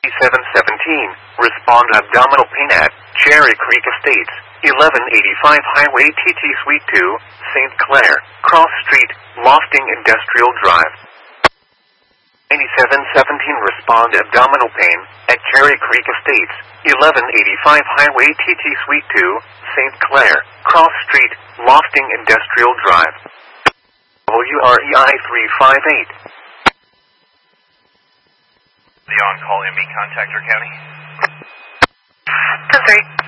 8717, respond abdominal pain at Cherry Creek Estates, 1185 Highway TT Suite 2, St. Clair, Cross Street, Lofting Industrial Drive. 8717, respond abdominal pain at Cherry Creek Estates, 1185 Highway TT Suite 2, St. Clair, Cross Street, Lofting Industrial Drive. WREI 358. The on-call ME contact your county. 10-3.